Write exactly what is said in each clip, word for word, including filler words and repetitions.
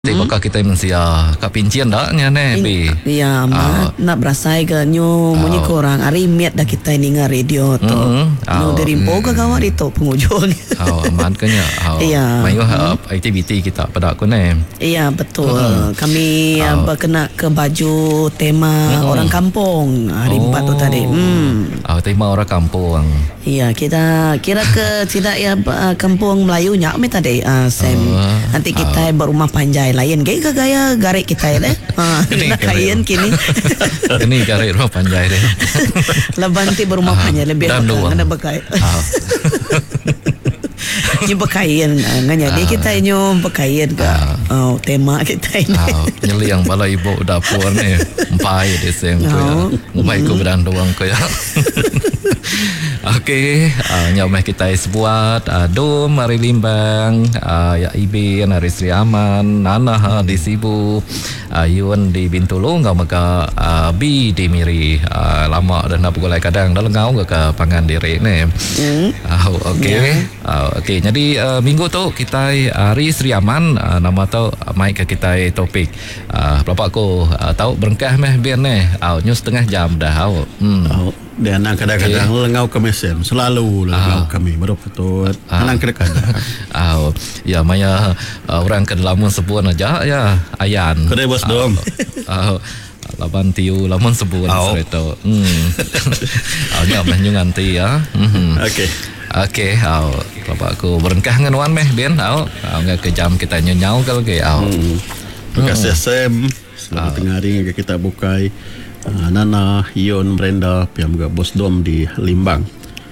Thì Hmm? bakal kita mensia kat pincian dah ni ne bi. Ya, mak nak berasai ke nyu munyi korang ari miat dah kita ini ngah radio tu. Nu dirimpo ke kawan itu penghujung. Oh, aman kenya. Oh. Iya. Mayu aktiviti kita pada aku ne. Iya, betul. Kami uh, berkena ke baju tema orang kampung hari empat tu tadi. Hmm. Oh, tema orang kampung. Iya, kita kira ke tidak ya uh, kampung Melayu nyak mi tadi uh, Sam. Oh. Nanti kita berumah panjai lain gaya ke gaya garik kita ya deh. Ha, nak kain kini. Ini garik rumah panjai deh. Lebanti berumah panjai lebih ada bekai. Nyu berkain nganya dia kita nyu berkain ke oh tema kita ini. Nyeli yang bala ibu dapur ni empai de sem ko ya. Umai ko berandong ko ya. Okey, uh, nyamai kita sebuat uh, Dom Hari Limbang, uh, ya Ibin Hari Sri Aman, Nana di Sibu, uh, Yun di Bintulu, ngau maka uh, Bi di Miri, uh, lama dan nak pukul kadang dalam ngau ke pangan diri ni. Mm. Uh, Okey, yeah. uh, okey. Jadi uh, minggu tu kita Hari Sri Aman, uh, nama tu uh, mai ke kita topik. Uh, Bapak ko uh, tahu berengkah meh biar ni, uh, news setengah jam dah. Uh, hmm. Oh. Dan kadang-kadang okay. lengau kami sem selalu lengau ah. kami baru betul kadang kadang ah ya maya uh, orang ke lamun sebun aja ya ayan kedai bos dom ah laban tiu lamun sebun sereto hmm ah nya meh nganti ya okey okey ah bapak aku berengkah ngan wan meh ben ah ngak kejam kita nyau kalau ke ah terima kasih sem selamat tengah hari kita bukai Uh, Nana, Ion, Brenda, yang juga bos dom di Limbang.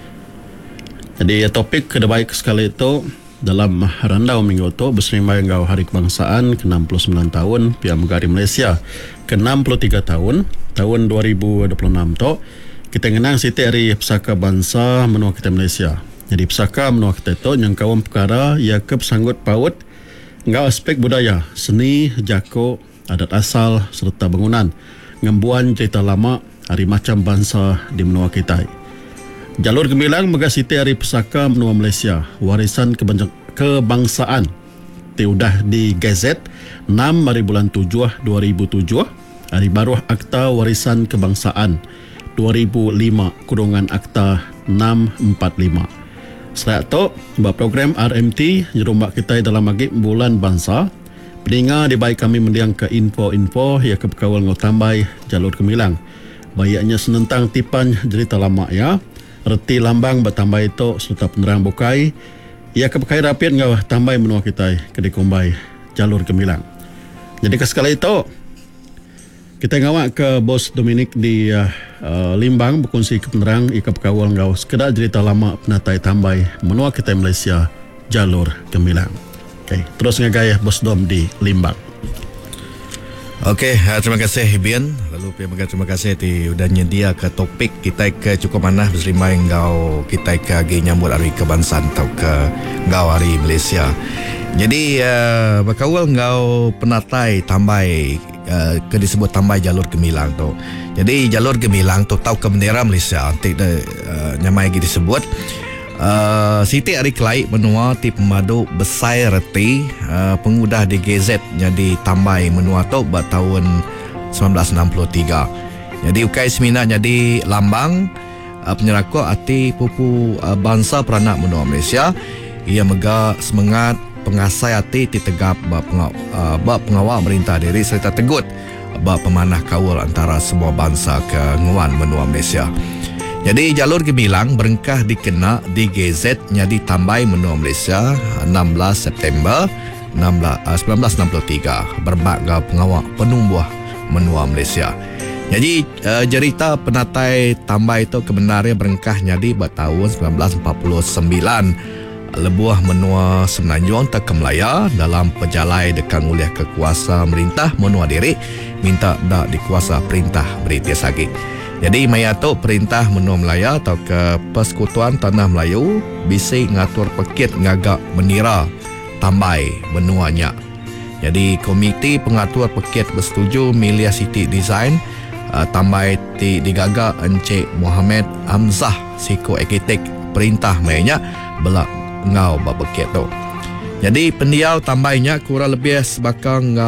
Jadi topik kedebaik sekali itu dalam randau minggu itu bersama dengan Hari Kebangsaan ke enam puluh sembilan tahun yang juga di Malaysia ke enam puluh tiga tahun tahun dua ribu dua puluh enam tu kita mengenang Siti Hari Pesaka Bangsa menua kita Malaysia. Jadi pesaka menua kita itu yang kawan perkara ia ke pesanggut paut ngau aspek budaya, seni, jako, adat asal serta bangunan. Ngembuan cerita lama hari macam bangsa di menua kita. Jalur Gemilang mega Siti Hari Pesaka menua Malaysia, warisan kebangsaan. Teudah di Gazet enam hari bulan tujuh dua ribu tujuh, hari baru Akta Warisan Kebangsaan dua ribu lima kurungan Akta enam empat lima. Selain itu, buat program R M T jerumbak kita dalam magib bulan bangsa. Pendengar di baik kami mendiang ke info-info ya ke berkawal ngau tambai jalur Gemilang. Bayaknya senentang tipan cerita lama ya. Reti lambang bertambah itu serta penerang bukai. Ya ke berkai rapiat ngau tambai menua kita ke dikombai jalur Gemilang. Jadi ke sekali itu kita ngawak ke bos Dominic di uh, uh, Limbang berkongsi ke penerang ia ke berkawal ngau sekedar cerita lama penatai tambai menua kita Malaysia jalur Gemilang. Okay. Terus ngagaya bos dom di Limbang. Okey, terima kasih Bian. Lalu pihak terima kasih ti udah nyedia ke topik kita ke cukup manah berselimai ngau kita ke agi nyambut hari kebangsaan atau ke ngau hari Malaysia. Jadi uh, bakawal ngau penatai tambai uh, ke disebut tambai jalur Gemilang tu. Jadi jalur Gemilang tu tahu ke bendera Malaysia antik uh, nyamai lagi disebut Uh, Siti Hari Kelai menua ti pemadu besai reti uh, pengudah di G Z jadi tambai menua tu pada tahun sembilan belas enam puluh tiga. Jadi ukai semina jadi lambang uh, penyeraku ati pupu uh, bangsa peranak menua Malaysia. Ia mega semangat pengasai ati ti tegap bab pengaw, uh, bab pengawal merintah diri serta tegut bab pemanah kawal antara semua bangsa ke nguan menua Malaysia. Jadi jalur Gemilang berengkah dikena di G Z jadi tambai menua Malaysia enam belas September sembilan belas enam puluh tiga berbagai pengawal penumbuh menua Malaysia. Jadi uh, cerita penatai tambai itu kebenarnya berengkah jadi pada tahun sembilan belas empat puluh sembilan lebuah menua Semenanjung tak ke Melaya dalam pejalai dekang uliah kekuasa merintah menua diri minta dak dikuasa perintah British lagi. Jadi mayato perintah menua Melaya atau ke Persekutuan Tanah Melayu bisi ngatur pekit ngagak menira tambai benuanya. Jadi komiti pengatur pekit bersetuju milih Siti design uh, tambai ti digagak Encik Muhammad Hamzah siko arkitek perintah mainnya belak ngau babeket tu. Jadi pendiau tambahnya kurang lebih sebakang